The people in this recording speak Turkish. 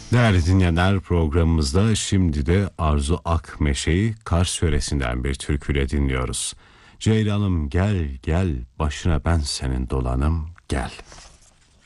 Değerli dinleyenler, programımızda şimdi de Arzu Akmeşe'yi Kars yöresinden bir türküyle dinliyoruz. Ceylanım gel gel, başına ben senin dolanım gel.